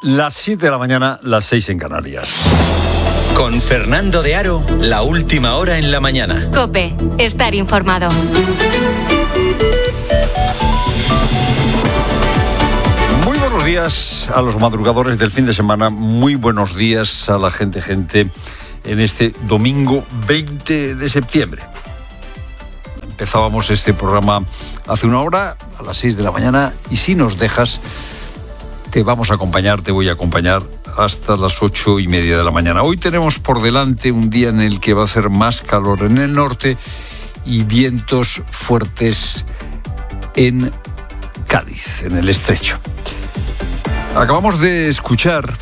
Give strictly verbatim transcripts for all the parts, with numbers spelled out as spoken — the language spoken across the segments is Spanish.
Las siete de la mañana, las seis en Canarias. Con Fernando de Aro, la última hora en la mañana. COPE, estar informado. Muy buenos días a los madrugadores del fin de semana. Muy buenos días a la gente, gente, en este domingo veinte de septiembre. Empezábamos este programa hace una hora, a las seis de la mañana, y si nos dejas, te vamos a acompañar, te voy a acompañar hasta las ocho y media de la mañana. Hoy tenemos por delante un día en el que va a hacer más calor en el norte y vientos fuertes en Cádiz, en el estrecho. Acabamos de escuchar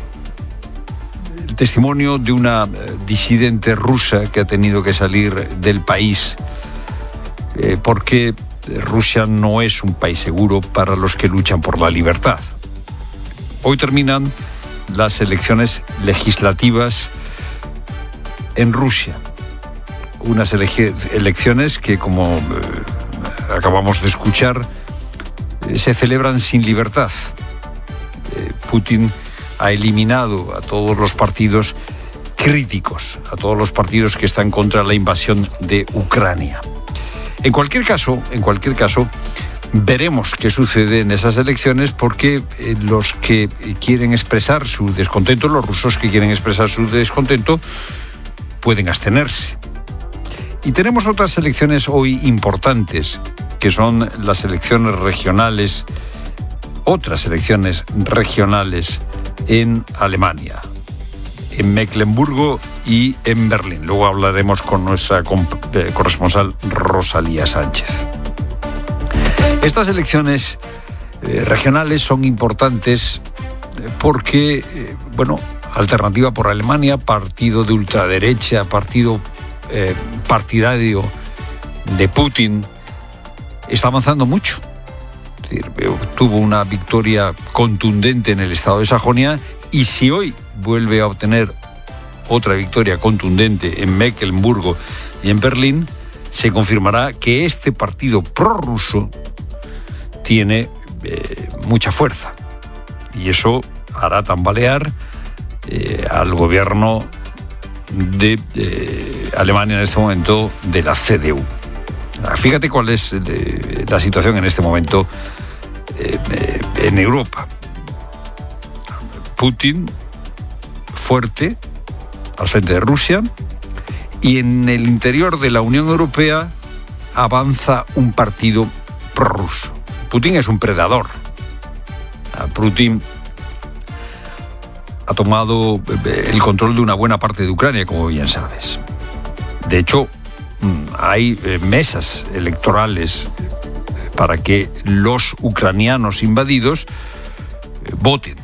el testimonio de una disidente rusa que ha tenido que salir del país eh, porque Rusia no es un país seguro para los que luchan por la libertad. Hoy terminan las elecciones legislativas en Rusia. Unas ele- elecciones que, como eh, acabamos de escuchar, eh, se celebran sin libertad. Eh, Putin ha eliminado a todos los partidos críticos, a todos los partidos que están contra la invasión de Ucrania. En cualquier caso, en cualquier caso, veremos qué sucede en esas elecciones, porque eh, los que quieren expresar su descontento, los rusos que quieren expresar su descontento, pueden abstenerse. Y tenemos otras elecciones hoy importantes, que son las elecciones regionales, otras elecciones regionales en Alemania, en Mecklemburgo y en Berlín. Luego hablaremos con nuestra comp- eh, corresponsal Rosalía Sánchez. Estas elecciones eh, regionales son importantes eh, porque, eh, bueno, Alternativa por Alemania, partido de ultraderecha, partido eh, partidario de Putin, está avanzando mucho. Es decir, tuvo una victoria contundente en el estado de Sajonia, y si hoy vuelve a obtener otra victoria contundente en Mecklemburgo y en Berlín, se confirmará que este partido prorruso tiene eh, mucha fuerza, y eso hará tambalear eh, al gobierno de eh, Alemania en este momento, de la C D U. Fíjate cuál es eh, la situación en este momento eh, eh, en Europa. Putin fuerte al frente de Rusia, y en el interior de la Unión Europea avanza un partido prorruso. Putin es un predador. Putin ha tomado el control de una buena parte de Ucrania, como bien sabes. De hecho, hay mesas electorales para que los ucranianos invadidos voten.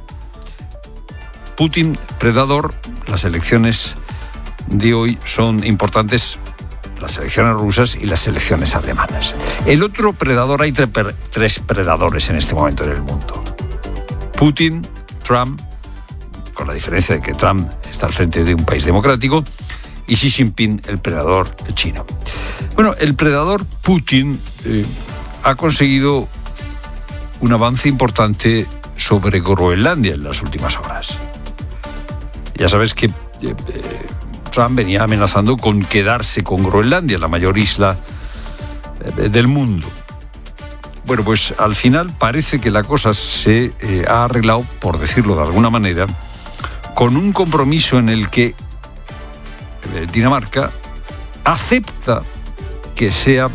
Putin, predador. Las elecciones de hoy son importantes, las elecciones rusas y las elecciones alemanas. El otro predador, hay tre- tres predadores en este momento en el mundo. Putin, Trump, con la diferencia de que Trump está al frente de un país democrático, y Xi Jinping, el predador chino. Bueno, el predador Putin eh, ha conseguido un avance importante sobre Groenlandia en las últimas horas. Ya sabes que eh, eh, Trump venía amenazando con quedarse con Groenlandia, la mayor isla eh, del mundo. Bueno, pues al final parece que la cosa se eh, ha arreglado, por decirlo de alguna manera, con un compromiso en el que eh, Dinamarca acepta que sea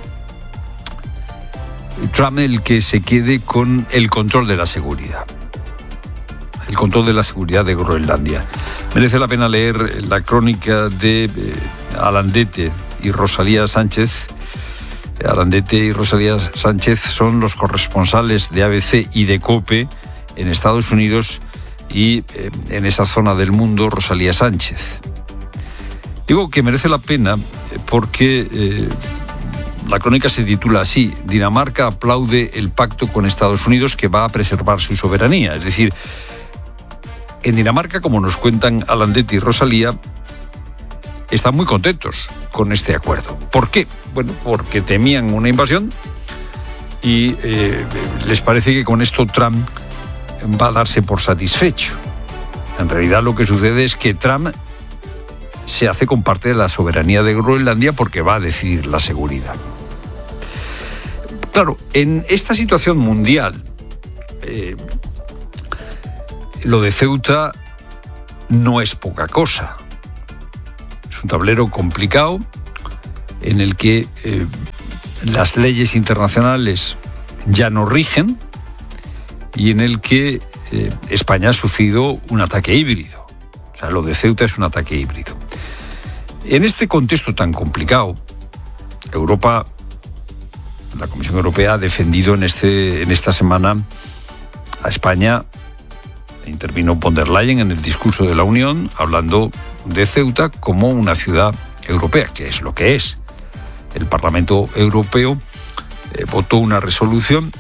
Trump el que se quede con el control de la seguridad. El control de la seguridad de Groenlandia. Merece la pena leer la crónica de eh, Alandete y Rosalía Sánchez. Alandete y Rosalía Sánchez son los corresponsales de A B C y de COPE en Estados Unidos, y eh, en esa zona del mundo, Rosalía Sánchez. Digo que merece la pena porque eh, la crónica se titula así: Dinamarca aplaude el pacto con Estados Unidos que va a preservar su soberanía. Es decir, en Dinamarca, como nos cuentan Alandete y Rosalía, están muy contentos con este acuerdo. ¿Por qué? Bueno, porque temían una invasión y eh, les parece que con esto Trump va a darse por satisfecho. En realidad lo que sucede es que Trump se hace con parte de la soberanía de Groenlandia porque va a decidir la seguridad. Claro, en esta situación mundial, eh, lo de Ceuta no es poca cosa. Es un tablero complicado en el que eh, las leyes internacionales ya no rigen y en el que eh, España ha sufrido un ataque híbrido. O sea, lo de Ceuta es un ataque híbrido. En este contexto tan complicado, Europa, la Comisión Europea ha defendido en, este, en esta semana a España. Intervino von der Leyen en el discurso de la Unión hablando de Ceuta como una ciudad europea, que es lo que es. El Parlamento Europeo eh, votó una resolución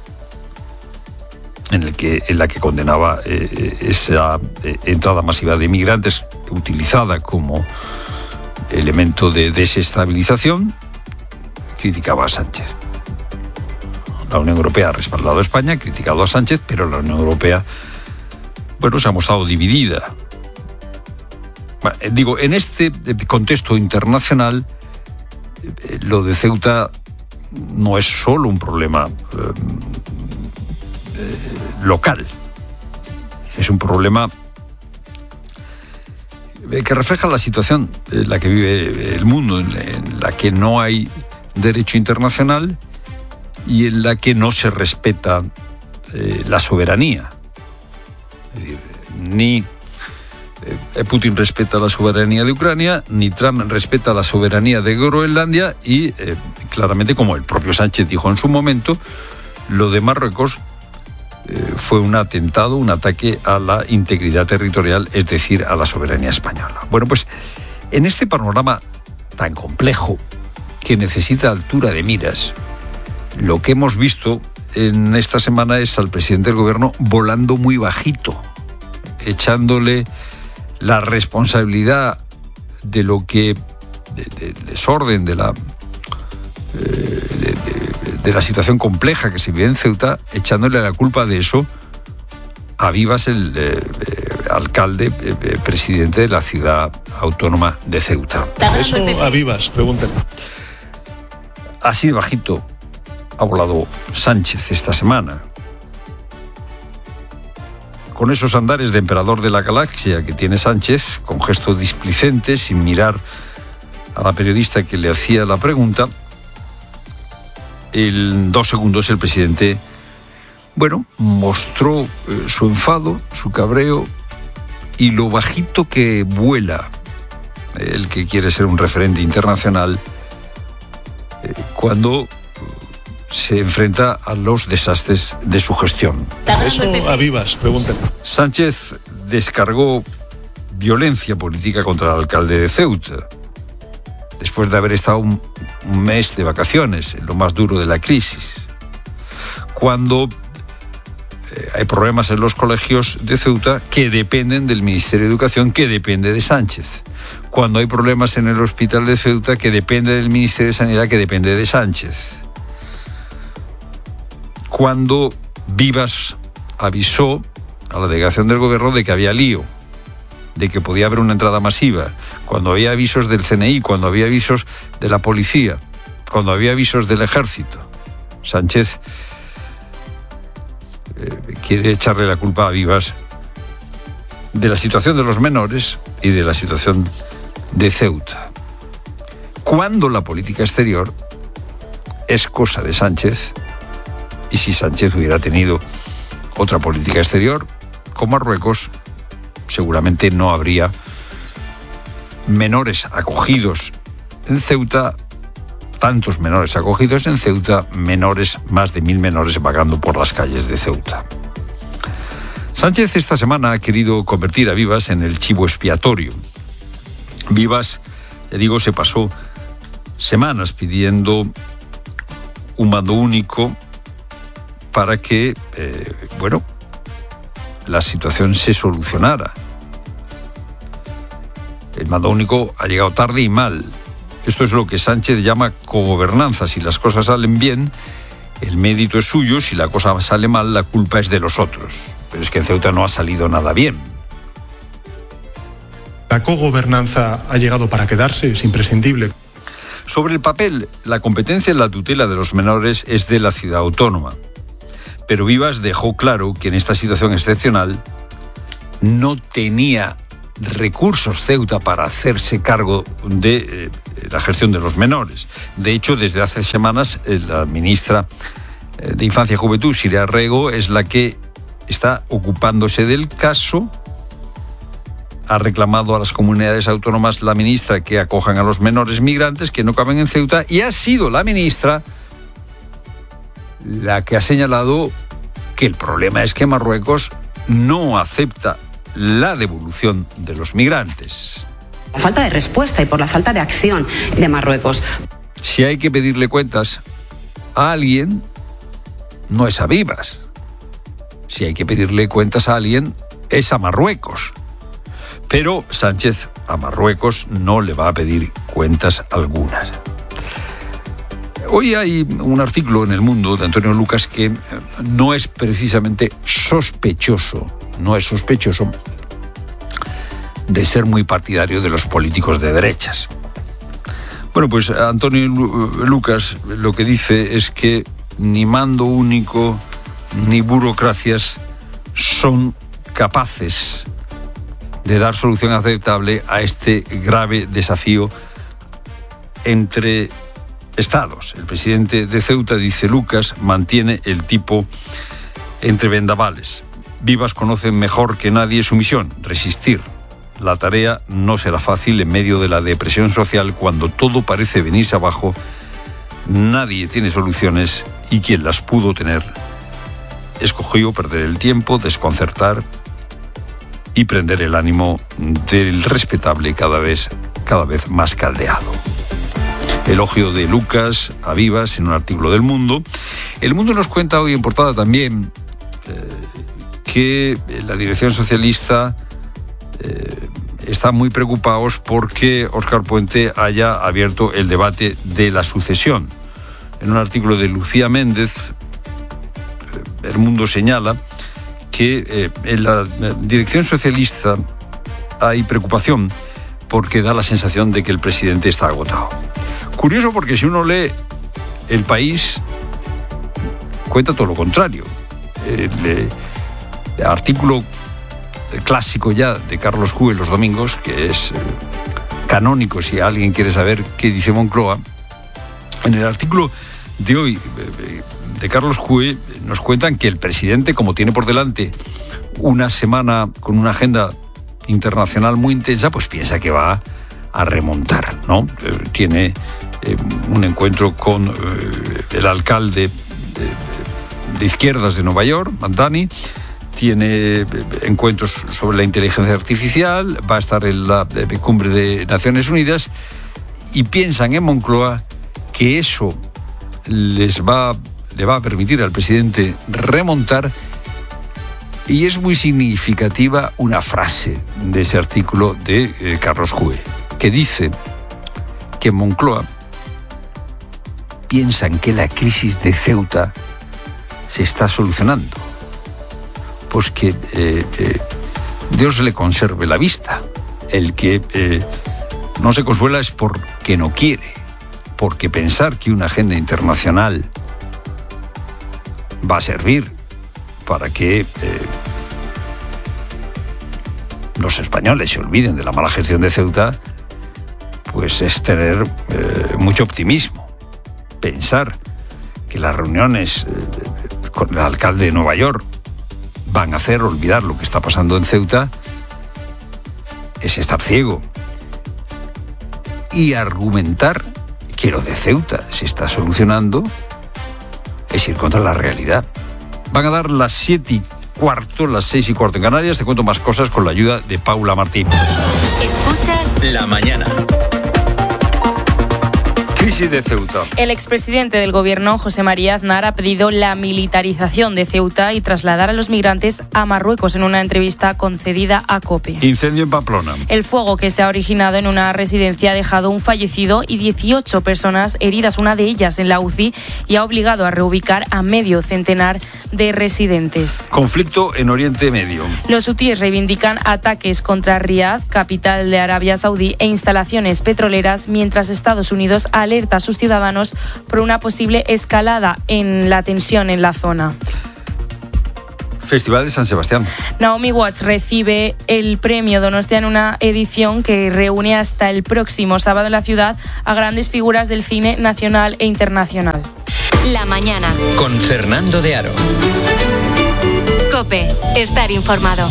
en, el que, en la que condenaba eh, esa eh, entrada masiva de inmigrantes utilizada como elemento de desestabilización. Criticaba a Sánchez. La Unión Europea ha respaldado a España, ha criticado a Sánchez, pero la Unión Europea, bueno, se ha mostrado dividida. Bueno, digo, en este contexto internacional, eh, lo de Ceuta no es solo un problema eh, eh, local, es un problema que refleja la situación en la que vive el mundo, en la que no hay derecho internacional y en la que no se respeta eh, la soberanía. Es decir, ni eh, Putin respeta la soberanía de Ucrania, ni Trump respeta la soberanía de Groenlandia y, eh, claramente, como el propio Sánchez dijo en su momento, lo de Marruecos eh, fue un atentado, un ataque a la integridad territorial, es decir, a la soberanía española. Bueno, pues en este panorama tan complejo, que necesita altura de miras, lo que hemos visto en esta semana es al presidente del gobierno volando muy bajito, echándole la responsabilidad de lo que, de, de, de desorden, de la, eh, de, de, de la situación compleja que se vive en Ceuta, echándole la culpa de eso a Vivas, el eh, eh, alcalde, eh, eh, presidente de la ciudad autónoma de Ceuta. Eso a Vivas, pregúntale. Así de bajito ha volado Sánchez esta semana, con esos andares de emperador de la galaxia que tiene Sánchez, con gesto displicente, sin mirar a la periodista que le hacía la pregunta. En dos segundos el presidente, bueno, mostró eh, su enfado, su cabreo y lo bajito que vuela el que quiere ser un referente internacional eh, cuando se enfrenta a los desastres de su gestión. Eso a Vivas, pregúntale. Sánchez descargó violencia política contra el alcalde de Ceuta, después de haber estado un, un mes de vacaciones, en lo más duro de la crisis. Cuando eh, hay problemas en los colegios de Ceuta que dependen del Ministerio de Educación, que depende de Sánchez. Cuando hay problemas en el hospital de Ceuta, que depende del Ministerio de Sanidad, que depende de Sánchez. Cuando Vivas avisó a la delegación del gobierno de que había lío, de que podía haber una entrada masiva, cuando había avisos del C N I, cuando había avisos de la policía, cuando había avisos del ejército. Sánchez eh, quiere echarle la culpa a Vivas de la situación de los menores y de la situación de Ceuta, cuando la política exterior es cosa de Sánchez. Y si Sánchez hubiera tenido otra política exterior con Marruecos, seguramente no habría menores acogidos en Ceuta, tantos menores acogidos en Ceuta, menores, más de mil menores vagando por las calles de Ceuta. Sánchez esta semana ha querido convertir a Vivas en el chivo expiatorio. Vivas, ya digo, se pasó semanas pidiendo un mando único para que, eh, bueno, la situación se solucionara. El mando único ha llegado tarde y mal. Esto es lo que Sánchez llama cogobernanza. Si las cosas salen bien, el mérito es suyo. Si la cosa sale mal, la culpa es de los otros. pero es que en Ceuta no ha salido nada bien. La cogobernanza ha llegado para quedarse, es imprescindible. Sobre el papel, la competencia en la tutela de los menores es de la ciudad autónoma. Pero Vivas dejó claro que en esta situación excepcional no tenía recursos Ceuta para hacerse cargo de eh, la gestión de los menores. De hecho, desde hace semanas, eh, la ministra eh, de Infancia y Juventud, Siria Rego, es la que está ocupándose del caso. Ha reclamado a las comunidades autónomas la ministra que acojan a los menores migrantes que no caben en Ceuta, y ha sido la ministra la que ha señalado que el problema es que Marruecos no acepta la devolución de los migrantes. La falta de respuesta y por la falta de acción de Marruecos. Si hay que pedirle cuentas a alguien, no es a Vivas. Si hay que pedirle cuentas a alguien, es a Marruecos. Pero Sánchez a Marruecos no le va a pedir cuentas algunas. Hoy hay un artículo en El Mundo de Antonio Lucas que no es precisamente sospechoso, no es sospechoso de ser muy partidario de los políticos de derechas. Bueno, pues Antonio Lucas lo que dice es que ni mando único ni burocracias son capaces de dar solución aceptable a este grave desafío entre estados. El presidente de Ceuta, dice Lucas, mantiene el tipo entre vendavales. Vivas conoce mejor que nadie su misión, resistir. La tarea no será fácil en medio de la depresión social cuando todo parece venirse abajo. Nadie tiene soluciones y quien las pudo tener escogió perder el tiempo, desconcertar y prender el ánimo del respetable cada vez, cada vez más caldeado. Elogio de Lucas a Vivas en un artículo del Mundo. El Mundo nos cuenta hoy en portada también eh, que la dirección socialista eh, está muy preocupados porque Óscar Puente haya abierto el debate de la sucesión. En un artículo de Lucía Méndez, eh, El Mundo señala que eh, en la dirección socialista hay preocupación porque da la sensación de que el presidente está agotado. Curioso porque si uno lee El País, cuenta todo lo contrario. El, eh, el artículo clásico ya de Carlos Cue los domingos, que es eh, canónico si alguien quiere saber qué dice Moncloa, en el artículo de hoy eh, de Carlos Cue nos cuentan que el presidente, como tiene por delante una semana con una agenda internacional muy intensa, pues piensa que va a remontar, ¿no? Eh, tiene eh, un encuentro con eh, el alcalde de, de izquierdas de Nueva York, Mandani, tiene eh, encuentros sobre la inteligencia artificial, va a estar en la eh, cumbre de Naciones Unidas, y piensan en Moncloa que eso les va le va a permitir al presidente remontar, y es muy significativa una frase de ese artículo de eh, Carlos Cue, que dice que en Moncloa piensan que la crisis de Ceuta se está solucionando. Pues que eh, eh, Dios le conserve la vista. El que eh, no se consuela es porque no quiere, porque pensar que una agenda internacional va a servir para que eh, los españoles se olviden de la mala gestión de Ceuta, pues es tener eh, mucho optimismo. Pensar que las reuniones eh, con el alcalde de Nueva York van a hacer olvidar lo que está pasando en Ceuta es estar ciego. Y argumentar que lo de Ceuta se está solucionando es ir contra la realidad. Van a dar las siete y cuarto, las seis y cuarto en Canarias. Te cuento más cosas con la ayuda de Paula Martín. Escuchas La mañana. crisis de Ceuta. El expresidente del gobierno, José María Aznar, ha pedido la militarización de Ceuta y trasladar a los migrantes a Marruecos en una entrevista concedida a COPE. Incendio en Pamplona. El fuego que se ha originado en una residencia ha dejado un fallecido y dieciocho personas heridas, una de ellas en la U C I, y ha obligado a reubicar a medio centenar de residentes. Conflicto en Oriente Medio. Los hutíes reivindican ataques contra Riad, capital de Arabia Saudí, e instalaciones petroleras, mientras Estados Unidos alerta a sus ciudadanos por una posible escalada en la tensión en la zona. Festival de San Sebastián. Naomi Watts recibe el premio Donostia en una edición que reúne hasta el próximo sábado en la ciudad a grandes figuras del cine nacional e internacional. La mañana. Con Fernando de Aro. COPE. Estar informado.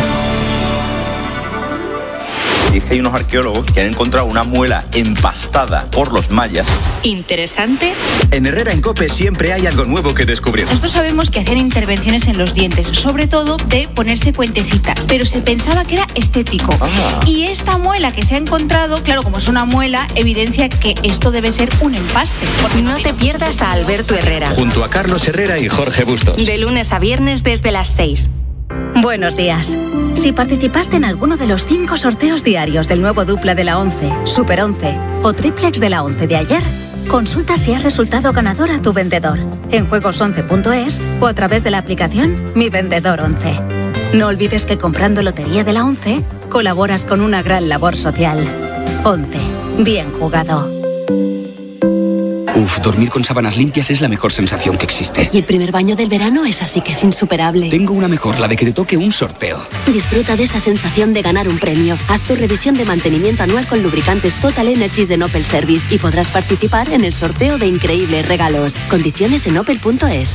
Y es que hay unos arqueólogos que han encontrado una muela empastada por los mayas. Interesante. En Herrera en COPE siempre hay algo nuevo que descubrir. Nosotros sabemos que hacían intervenciones en los dientes, sobre todo de ponerse cuentecitas, pero se pensaba que era estético. Ah. Y esta muela que se ha encontrado, claro, como es una muela, evidencia que esto debe ser un empaste. No te pierdas a Alberto Herrera. Junto a Carlos Herrera y Jorge Bustos. De lunes a viernes desde las seis. Buenos días. Si participaste en alguno de los cinco sorteos diarios del nuevo Dupla de la once, Super once o Triplex de la once de ayer, consulta si has resultado ganador a tu vendedor en juegos once punto es o a través de la aplicación Mi Vendedor once. No olvides que comprando Lotería de la once, colaboras con una gran labor social. once. Bien jugado. Uf, dormir con sábanas limpias es la mejor sensación que existe. Y el primer baño del verano es así que es insuperable. Tengo una mejor, la de que te toque un sorteo. Disfruta de esa sensación de ganar un premio. Haz tu revisión de mantenimiento anual con lubricantes Total Energies de Opel Service y podrás participar en el sorteo de increíbles regalos. Condiciones en opel punto es.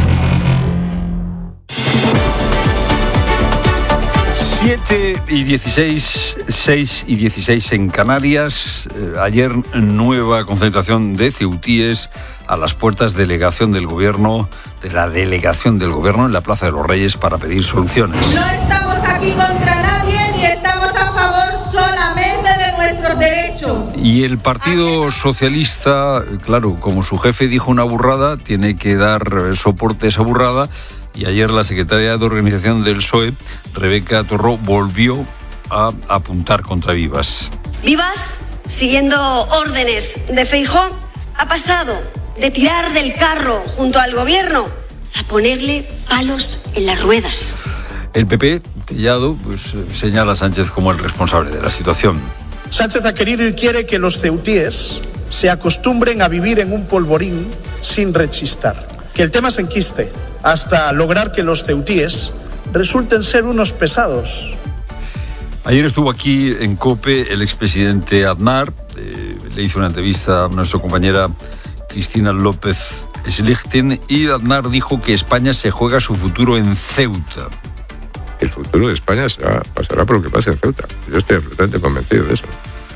siete y dieciséis, seis y dieciséis en Canarias. Eh, ayer nueva concentración de ceutíes a las puertas delegación del gobierno, de la delegación del gobierno en la Plaza de los Reyes para pedir soluciones. No estamos aquí contra nadie ni estamos a favor solamente de nuestros derechos. Y el Partido Socialista, claro, como su jefe dijo una burrada, tiene que dar soporte a esa burrada. Y ayer la secretaria de Organización del P S O E, Rebeca Torró, volvió a apuntar contra Vivas. Vivas, siguiendo órdenes de Feijóo, ha pasado de tirar del carro junto al gobierno a ponerle palos en las ruedas. El P P, Tellado, pues señala a Sánchez como el responsable de la situación. Sánchez ha querido y quiere que los ceutíes se acostumbren a vivir en un polvorín sin rechistar. Que el tema se enquiste hasta lograr que los ceutíes resulten ser unos pesados. Ayer estuvo aquí en COPE el expresidente Aznar, eh, le hizo una entrevista a nuestra compañera Cristina López Schlichten y Aznar dijo que España se juega su futuro en Ceuta. El futuro de España será, pasará por lo que pase en Ceuta. Yo estoy absolutamente convencido de eso.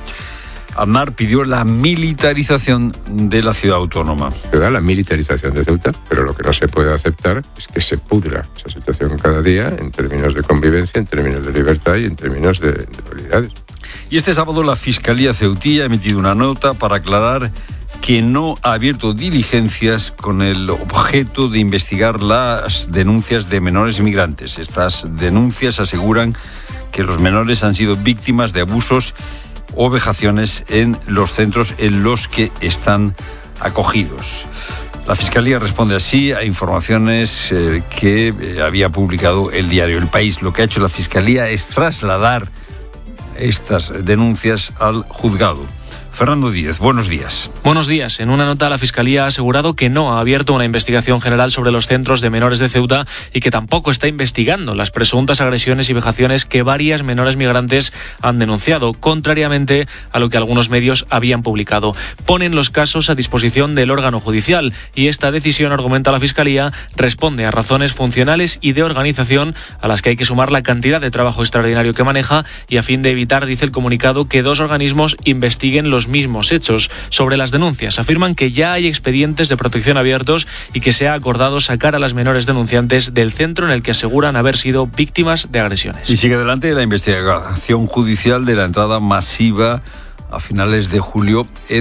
Aznar pidió la militarización de la ciudad autónoma. Se da la militarización de Ceuta, pero lo que no se puede aceptar es que se pudra esa situación cada día en términos de convivencia, en términos de libertad y en términos de, de prioridades. Y este sábado la Fiscalía ceutí ha emitido una nota para aclarar que no ha abierto diligencias con el objeto de investigar las denuncias de menores migrantes. Estas denuncias aseguran que los menores han sido víctimas de abusos o vejaciones en los centros en los que están acogidos. La Fiscalía responde así a informaciones eh, que eh, había publicado el diario El País. Lo que ha hecho la Fiscalía es trasladar estas denuncias al juzgado. Fernando Díez, buenos días. Buenos días. En una nota, la Fiscalía ha asegurado que no ha abierto una investigación general sobre los centros de menores de Ceuta y que tampoco está investigando las presuntas agresiones y vejaciones que varias menores migrantes han denunciado, contrariamente a lo que algunos medios habían publicado. Ponen los casos a disposición del órgano judicial y esta decisión, argumenta la Fiscalía, responde a razones funcionales y de organización a las que hay que sumar la cantidad de trabajo extraordinario que maneja y a fin de evitar, dice el comunicado, que dos organismos investiguen los mismos hechos. Sobre las denuncias, afirman que ya hay expedientes de protección abiertos y que se ha acordado sacar a las menores denunciantes del centro en el que aseguran haber sido víctimas de agresiones. Y sigue adelante la investigación judicial de la entrada masiva a finales de julio en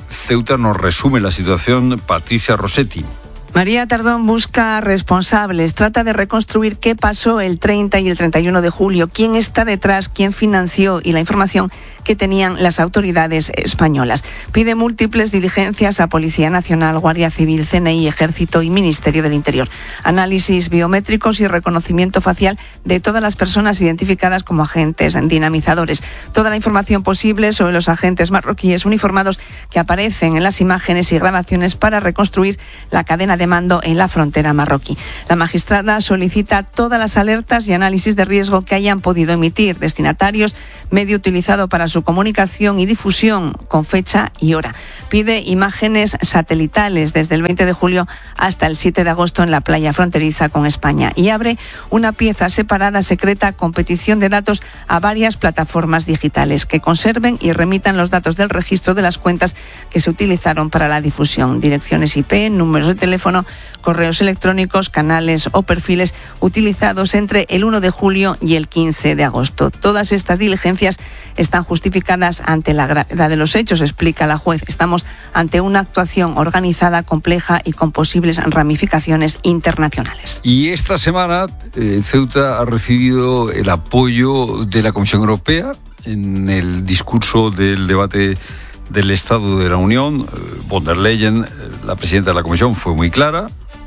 Ceuta nos resume la situación Patricia Rossetti. María Tardón busca responsables, trata de reconstruir qué pasó el treinta y el treinta y uno de julio, quién está detrás, quién financió y la información que tenían las autoridades españolas. Pide múltiples diligencias a Policía Nacional, Guardia Civil, C N I, Ejército y Ministerio del Interior. Análisis biométricos y reconocimiento facial de todas las personas identificadas como agentes dinamizadores. Toda la información posible sobre los agentes marroquíes uniformados que aparecen en las imágenes y grabaciones para reconstruir la cadena de mando en la frontera marroquí. La magistrada solicita todas las alertas y análisis de riesgo que hayan podido emitir destinatarios, medio utilizado para su comunicación y difusión con fecha y hora. Pide imágenes satelitales desde el veinte de julio hasta el siete de agosto en la playa fronteriza con España y abre una pieza separada secreta con petición de datos a varias plataformas digitales que conserven y remitan los datos del registro de las cuentas que se utilizaron para la difusión, direcciones I P, números de teléfono, correos electrónicos, canales o perfiles utilizados entre el uno de julio y el quince de agosto. Todas estas diligencias están justificadas ante la gravedad de los hechos, explica la juez. Estamos ante una actuación organizada, compleja y con posibles ramificaciones internacionales. Y esta semana eh, Ceuta ha recibido el apoyo de la Comisión Europea en el discurso del debate del Estado de la Unión. Von der Leyen, la presidenta de la Comisión, fue muy clara: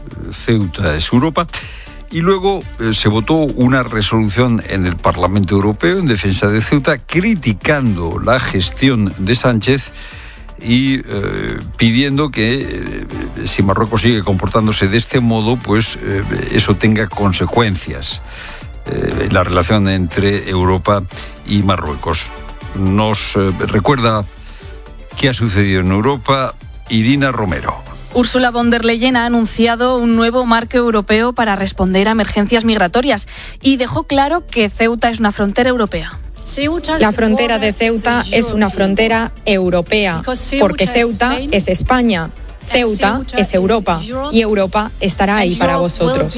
Ceuta es Europa. Y luego eh, se votó una resolución en el Parlamento Europeo en defensa de Ceuta, criticando la gestión de Sánchez y eh, pidiendo que eh, si Marruecos sigue comportándose de este modo, pues eh, eso tenga consecuencias eh, en la relación entre Europa y Marruecos. Nos eh, recuerda qué ha sucedido en Europa Irina Romero. Ursula von der Leyen ha anunciado un nuevo marco europeo para responder a emergencias migratorias y dejó claro que Ceuta es una frontera europea. La frontera de Ceuta es una frontera europea, porque Ceuta es España, Ceuta es Europa y Europa estará ahí para vosotros.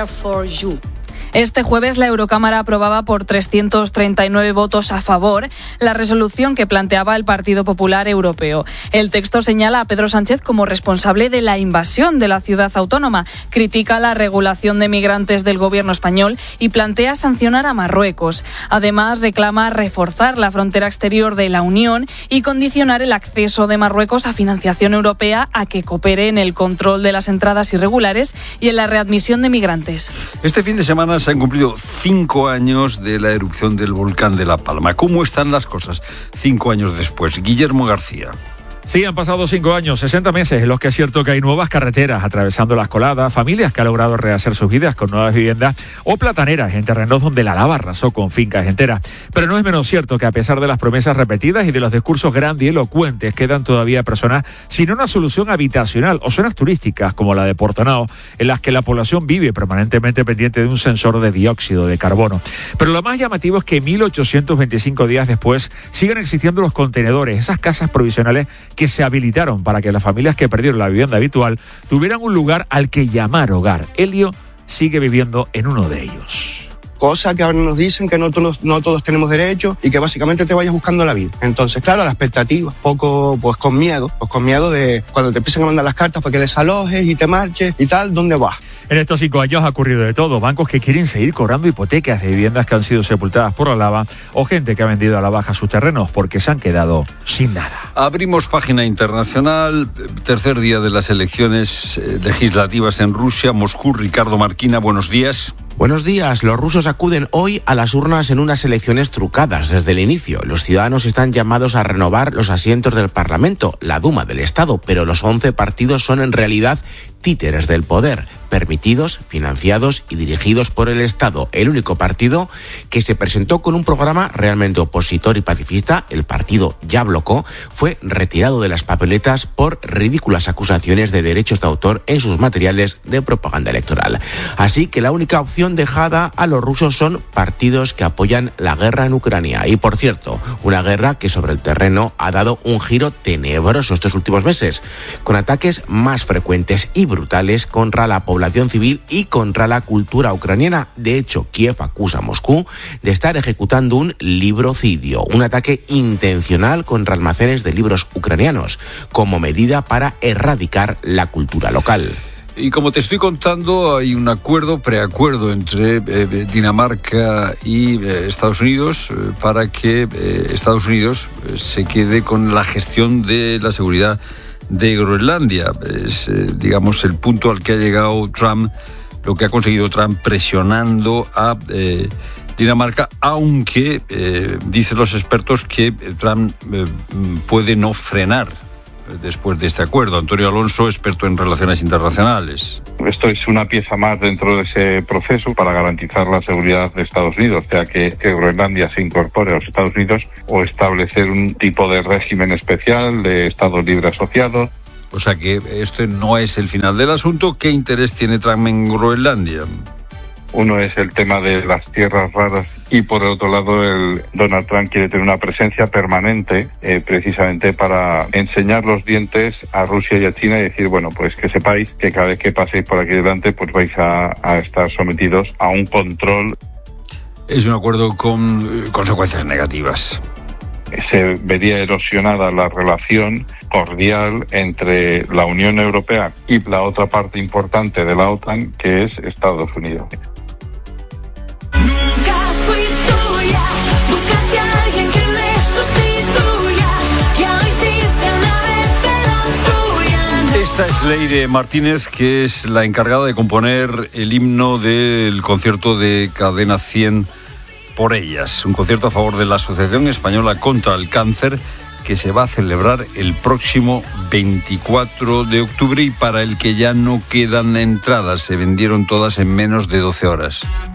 Este jueves la Eurocámara aprobaba por trescientos treinta y nueve votos a favor la resolución que planteaba el Partido Popular Europeo. El texto señala a Pedro Sánchez como responsable de la invasión de la ciudad autónoma, critica la regulación de migrantes del gobierno español y plantea sancionar a Marruecos. Además, reclama reforzar la frontera exterior de la Unión y condicionar el acceso de Marruecos a financiación europea a que coopere en el control de las entradas irregulares y en la readmisión de migrantes. Este fin de semana se han cumplido cinco años de la erupción del volcán de La Palma. ¿Cómo están las cosas cinco años después? Guillermo García. Sí, han pasado cinco años, sesenta meses en los que es cierto que hay nuevas carreteras atravesando las coladas, familias que han logrado rehacer sus vidas con nuevas viviendas o plataneras en terrenos donde la lava arrasó con fincas enteras. Pero no es menos cierto que a pesar de las promesas repetidas y de los discursos grandilocuentes, quedan todavía personas sin una solución habitacional o zonas turísticas como la de Portonao, en las que la población vive permanentemente pendiente de un sensor de dióxido de carbono. Pero lo más llamativo es que mil ochocientos veinticinco días después siguen existiendo los contenedores, esas casas provisionales que se habilitaron para que las familias que perdieron la vivienda habitual tuvieran un lugar al que llamar hogar. Elio sigue viviendo en uno de ellos. Cosas que ahora nos dicen que no todos, no todos tenemos derecho y que básicamente te vayas buscando la vida. Entonces, claro, la expectativa, poco pues con miedo, pues con miedo de cuando te empiezan a mandar las cartas para que desalojes y te marches y tal, ¿dónde vas? En estos cinco años ha ocurrido de todo. Bancos que quieren seguir cobrando hipotecas de viviendas que han sido sepultadas por la lava o gente que ha vendido a la baja sus terrenos porque se han quedado sin nada. Abrimos página internacional, tercer día de las elecciones legislativas en Rusia. Moscú, Ricardo Marquina, buenos días. Buenos días. Los rusos acuden hoy a las urnas en unas elecciones trucadas desde el inicio. Los ciudadanos están llamados a renovar los asientos del Parlamento, la Duma del Estado, pero los once partidos son en realidad títeres del poder, permitidos, financiados y dirigidos por el Estado. El único partido que se presentó con un programa realmente opositor y pacifista, el partido Yabloko, fue retirado de las papeletas por ridículas acusaciones de derechos de autor en sus materiales de propaganda electoral. Así que la única opción dejada a los rusos son partidos que apoyan la guerra en Ucrania. Y por cierto, una guerra que sobre el terreno ha dado un giro tenebroso estos últimos meses, con ataques más frecuentes y brutales contra la población población civil y contra la cultura ucraniana. De hecho, Kiev acusa a Moscú de estar ejecutando un librocidio, un ataque intencional contra almacenes de libros ucranianos, como medida para erradicar la cultura local. Y como te estoy contando, hay un acuerdo, preacuerdo entre eh, Dinamarca y eh, Estados Unidos eh, para que eh, Estados Unidos eh, se quede con la gestión de la seguridad de Groenlandia. Es, eh, digamos, el punto al que ha llegado Trump, lo que ha conseguido Trump presionando a eh, Dinamarca, aunque eh, dicen los expertos que Trump eh, puede no frenar después de este acuerdo. Antonio Alonso, experto en relaciones internacionales. Esto es una pieza más dentro de ese proceso para garantizar la seguridad de Estados Unidos, ya que, que Groenlandia se incorpore a los Estados Unidos, o establecer un tipo de régimen especial de Estados libres asociados. O sea que este no es el final del asunto. ¿Qué interés tiene Trump en Groenlandia? Uno es el tema de las tierras raras y por el otro lado el Donald Trump quiere tener una presencia permanente eh, precisamente para enseñar los dientes a Rusia y a China y decir, bueno, pues que sepáis que cada vez que paséis por aquí delante pues vais a, a estar sometidos a un control. Es un acuerdo con eh, consecuencias negativas. Se vería erosionada la relación cordial entre la Unión Europea y la otra parte importante de la OTAN, que es Estados Unidos. Esta es Leire Martínez, que es la encargada de componer el himno del concierto de Cadena cien por ellas, un concierto a favor de la Asociación Española contra el Cáncer, que se va a celebrar el próximo veinticuatro de octubre y para el que ya no quedan entradas, se vendieron todas en menos de doce horas.